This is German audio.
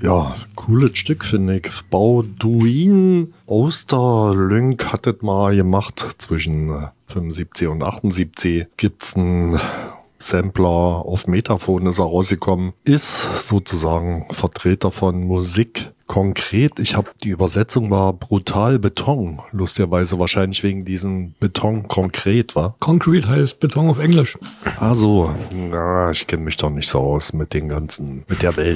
Ja, cooles Stück, finde ich. Bauduin Osterlünk hat das mal gemacht. Zwischen 75 und 78 gibt's einen Sampler auf Metaphon, ist er rausgekommen. Ist sozusagen Vertreter von Musik. Konkret, die Übersetzung war brutal Beton. Lustigerweise wahrscheinlich wegen diesem Beton konkret, wa? Concrete heißt Beton auf Englisch. Also, ich kenne mich doch nicht so aus mit der Welt.